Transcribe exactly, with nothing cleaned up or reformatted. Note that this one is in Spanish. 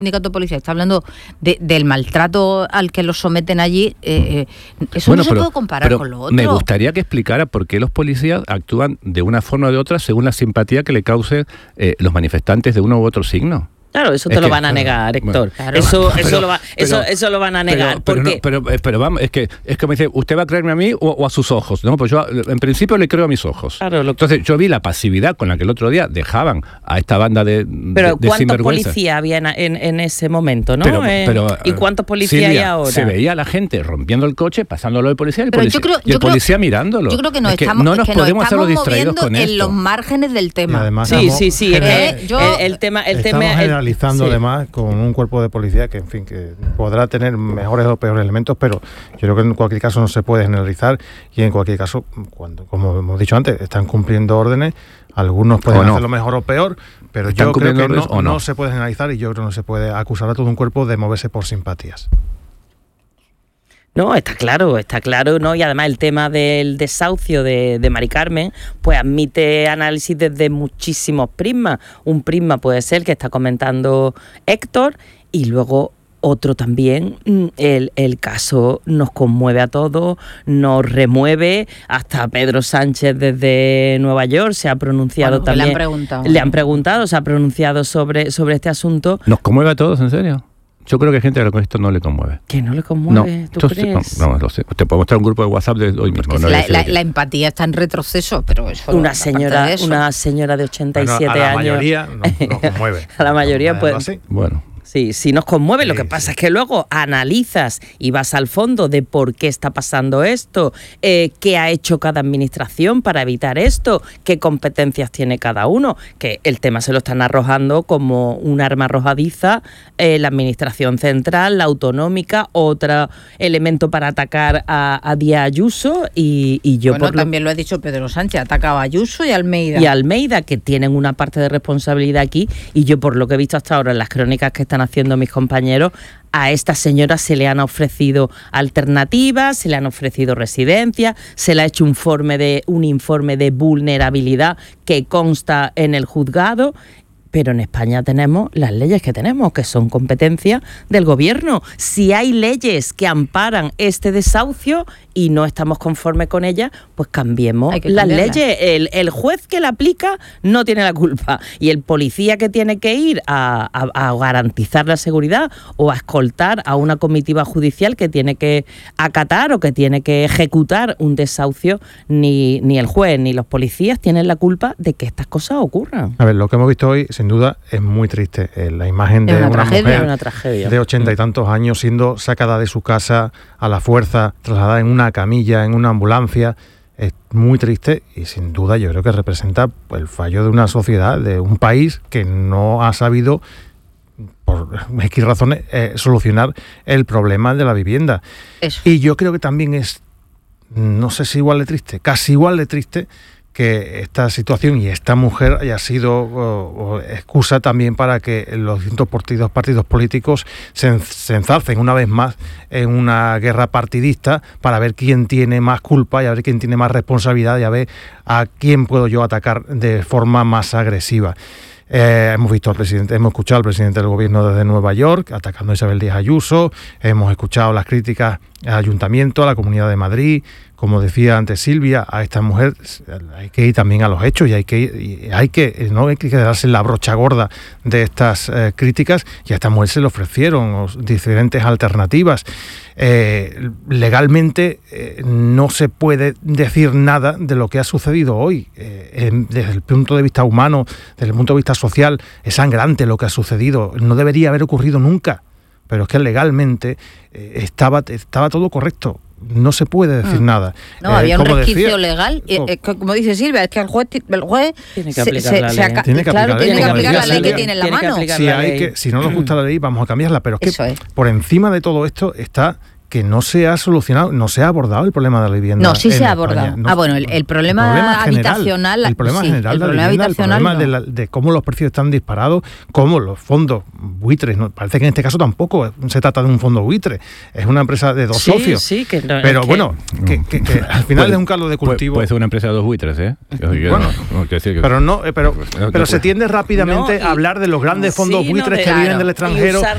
sindicato policial está hablando de, del maltrato al que los someten allí, eh, eh, eso bueno, no pero, se puede comparar pero con lo otro. Me gustaría que explicara por qué los policías actúan de una forma o de otra según la simpatía que le causen eh, los manifestantes de uno u otro signo. Claro, eso te es lo que, van a negar, Héctor. Bueno, claro. Eso, pero, eso, lo va, pero, eso, eso lo van a negar. Pero, porque... pero, no, pero, pero vamos, es que es que me dice, ¿usted va a creerme a mí o, o a sus ojos? No, pues yo en principio le creo a mis ojos. Claro, lo... Entonces yo vi la pasividad con la que el otro día dejaban a esta banda de, pero de, de ¿cuántos sinvergüenzas? policías había en, en, en ese momento, no? Pero, eh, pero, ¿Y cuántos policías Silvia, hay ahora? Se veía a la gente rompiendo el coche, pasándolo de policía, el pero policía, yo creo, y el yo policía creo, mirándolo. Yo creo que, nos es que estamos, no nos que podemos nos hacer los estamos distraídos moviendo con en esto. los márgenes del tema. Además, sí, estamos, sí, sí, eh, yo, el, el tema, el estamos tema, generalizando el, sí. además con un cuerpo de policía que, en fin, que podrá tener mejores o peores elementos, pero yo creo que en cualquier caso no se puede generalizar y en cualquier caso, cuando, como hemos dicho antes, están cumpliendo órdenes, algunos pueden no. hacerlo mejor o peor, pero yo creo que no, no. no se puede generalizar y yo creo que no se puede acusar a todo un cuerpo de moverse por simpatías. No, está claro, está claro, ¿no? Y además el tema del desahucio de, de Mari Carmen, pues admite análisis desde muchísimos prismas. Un prisma puede ser que está comentando Héctor y luego otro también, el, el caso nos conmueve a todos, nos remueve, hasta Pedro Sánchez desde Nueva York se ha pronunciado bueno, también. Le han preguntado. Le han preguntado, se ha pronunciado sobre, sobre este asunto. ¿Nos conmueve a todos, en serio? Yo creo que hay gente a la que esto no le conmueve. ¿Que no le conmueve? No, ¿Tú entonces, crees? No, no lo sé. Te puedo mostrar un grupo de WhatsApp de hoy mismo. No la, la, la empatía está en retroceso, pero eso... Una señora, de eso. una señora de ochenta y siete bueno, a la años... mayoría no, no conmueve. A la mayoría, pues... Así. Bueno... Sí, sí nos conmueve. Sí, lo que pasa sí. es que luego analizas y vas al fondo de por qué está pasando esto, eh, qué ha hecho cada administración para evitar esto, qué competencias tiene cada uno, que el tema se lo están arrojando como un arma arrojadiza, eh, la administración central, la autonómica, otro elemento para atacar a, a Díaz Ayuso y, y yo bueno, por lo... también lo ha dicho Pedro Sánchez, atacaba a Ayuso y a Almeida. Y a Almeida, que tienen una parte de responsabilidad aquí, y yo por lo que he visto hasta ahora en las crónicas que están haciendo mis compañeros, a esta señora se le han ofrecido alternativas, se le han ofrecido residencias, se le ha hecho un informe de, un informe de vulnerabilidad que consta en el juzgado. Pero en España tenemos las leyes que tenemos, que son competencia del gobierno. Si hay leyes que amparan este desahucio y no estamos conformes con ellas, pues cambiemos las leyes. El, el juez que la aplica no tiene la culpa. Y el policía que tiene que ir a, a, a garantizar la seguridad o a escoltar a una comitiva judicial que tiene que acatar o que tiene que ejecutar un desahucio, ni, ni el juez ni los policías tienen la culpa de que estas cosas ocurran. A ver, lo que hemos visto hoy, sin duda, es muy triste. Eh, la imagen de una, una tragedia, mujer una tragedia. de ochenta y tantos años siendo sacada de su casa a la fuerza, trasladada en una camilla, en una ambulancia, es muy triste y sin duda yo creo que representa pues, el fallo de una sociedad, de un país que no ha sabido, por X razones, eh, solucionar el problema de la vivienda. Eso. Y yo creo que también es, no sé si igual de triste, casi igual de triste, que esta situación y esta mujer haya sido o, o excusa también para que los distintos partidos, partidos políticos se, se enzalcen una vez más en una guerra partidista para ver quién tiene más culpa y a ver quién tiene más responsabilidad y a ver a quién puedo yo atacar de forma más agresiva. Eh, hemos visto al presidente, hemos escuchado al presidente del gobierno desde Nueva York atacando a Isabel Díaz Ayuso, hemos escuchado las críticas al Ayuntamiento, a la Comunidad de Madrid. Como decía antes Silvia, a esta mujer hay que ir también a los hechos y hay que y hay que no hay que quedarse en la brocha gorda de estas eh, críticas, y a esta mujer se le ofrecieron diferentes alternativas. Eh, legalmente eh, no se puede decir nada de lo que ha sucedido hoy. Eh, en, desde el punto de vista humano, desde el punto de vista social, es sangrante lo que ha sucedido. No debería haber ocurrido nunca, pero es que legalmente eh, estaba, estaba todo correcto. No se puede decir mm. nada. No, eh, había un resquicio decía, legal. oh, eh, como dice Silvia, es que el juez, el juez tiene que aplicar se, la se, ley. Se, tiene que claro, aplicar, tiene que aplicar la ley Silvia, que tiene en la mano. Si, hay que, si no nos gusta la ley, vamos a cambiarla. Pero es que es. por encima de todo esto está que no se ha solucionado, no se ha abordado el problema de la vivienda. No, sí se ha abordado. España. No, ah, bueno, el, el problema, el problema habitacional... General, el problema sí, general el de la problema vivienda, habitacional el problema no. de, la, de cómo los precios están disparados, cómo los fondos buitres, ¿no? Parece que en este caso tampoco se trata de un fondo buitre, es una empresa de dos sí, socios. Sí, que no, pero es bueno, que, que, que al final puede, es un caldo de cultivo. Puede ser una empresa de dos buitres, ¿eh? Yo, yo bueno, no, no, decir que, pero no, eh, pero, no, pero no, se tiende rápidamente no, y, a hablar de los grandes fondos sí, buitres no, de, que claro, vienen del extranjero